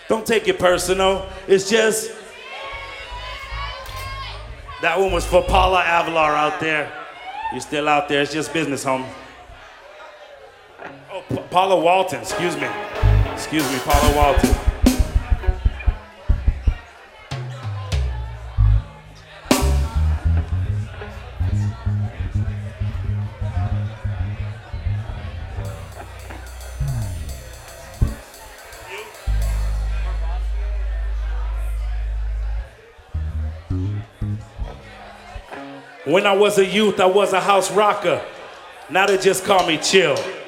Don't take it personal. It's just, that one was for Paula Avalar out there. You're still out there. It's just business, homie. Oh, Paula Walton, excuse me. Excuse me, Paula Walton. When I was a youth, I was a house rocker. Now they just call me Chill.